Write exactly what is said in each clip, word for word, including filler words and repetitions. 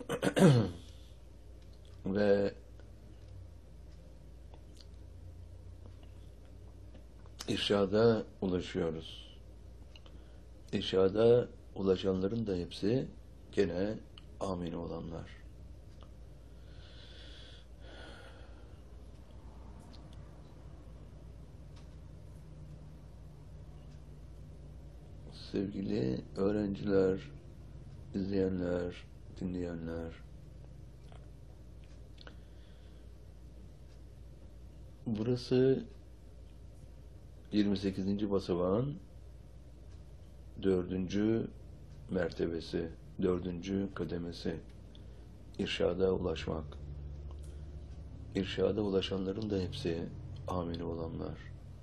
Ve irşada ulaşıyoruz. İrşada ulaşanların da hepsi gene amin olanlar. Sevgili öğrenciler, izleyenler, dinleyenler, burası yirmi sekizinci basamağın dördüncü mertebesi, dördüncü kademesi. İrşada ulaşmak. İrşada ulaşanların da hepsi amin olanlar.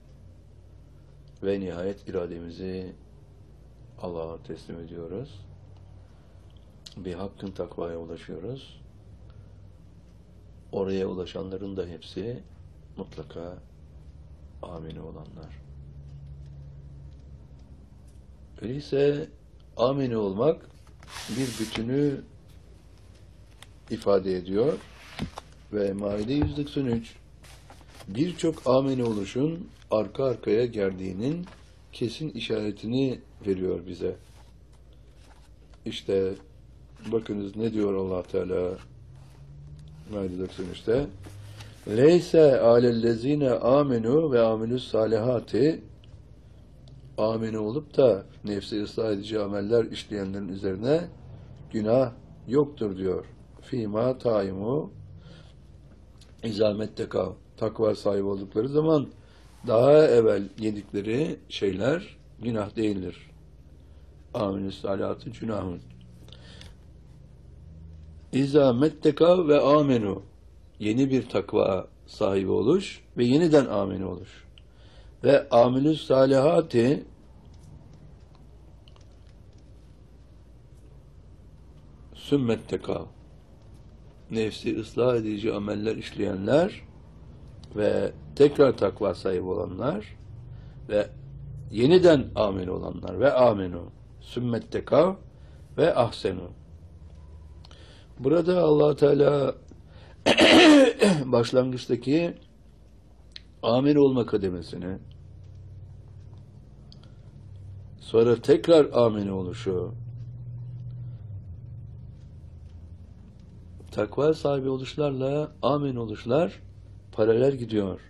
Ve nihayet irademizi Allah'a teslim ediyoruz. Bir hakkın takvaya ulaşıyoruz. Oraya ulaşanların da hepsi mutlaka amin olanlar. Öyleyse amin olmak bir bütünü ifade ediyor ve Maide yüz doksan üç birçok amin oluşun arka arkaya geldiğinin kesin işaretini veriyor bize. İşte bakınız ne diyor Allah Teala Maide doksan üçte Leyse alellezine amenu ve aminus salihati amine olup da nefsi ıslah edici ameller işleyenlerin üzerine günah yoktur diyor. Fîmâ taimu izâmette kav. Takva sahibi oldukları zaman daha evvel yedikleri şeyler günah değildir. Aminus salihati günahın. İzâmette kav ve amenu. Yeni bir takva sahibi oluş ve yeniden amin oluş. Ve amilus salihati sümmetteka nefsi ıslah edici ameller işleyenler ve tekrar takva sahibi olanlar ve yeniden amin olanlar ve aminu sümmetteka ve ahsenu. Burada Allah Teala başlangıçtaki amin olma kademesini, sonra tekrar amin oluşu, takva sahibi oluşlarla amin oluşlar paralel gidiyor.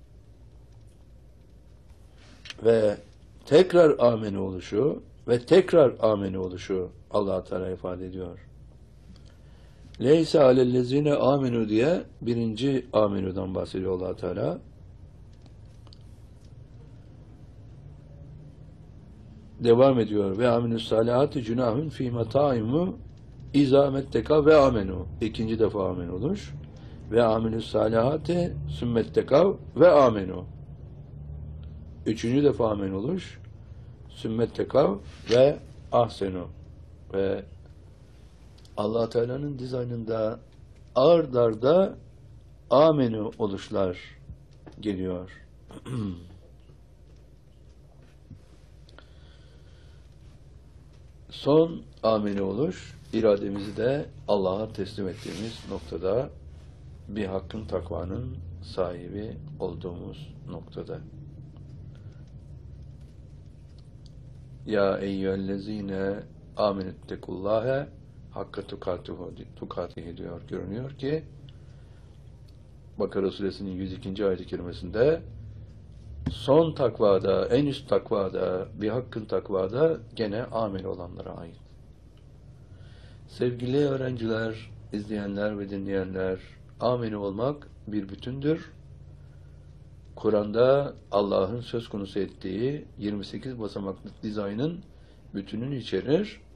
Ve tekrar amin oluşu ve tekrar amin oluşu Allah Teala ifade ediyor. Leyse alellezine aminu diye birinci aminudan bahsediyor Allah Teala. Devam ediyor. Ve aminus salihati günahun fi mataimu izametteka ve amenu. İkinci defa amin oluş. Ve aminus salihati sümmetteka ve amenu. Üçüncü defa amin oluş. Sümmetteka ve ahsenu. Ve Allah Teala'nın dizaynında ard arda amenu oluşlar geliyor. Son amine oluş, irademizi de Allah'a teslim ettiğimiz noktada bir hakkın takvanın sahibi olduğumuz noktada. Ya eyyühellezine aminüttekullâhe hakka tukatihi diyor. Görünüyor ki Bakara suresinin yüz ikinci ayet-i kerimesinde son takvada, en üst takvada, bir hakkın takvada gene amel olanlara ait. Sevgili öğrenciler, izleyenler ve dinleyenler, amel olmak bir bütündür. Kur'an'da Allah'ın söz konusu ettiği yirmi sekiz basamaklı dizaynın bütününü içerir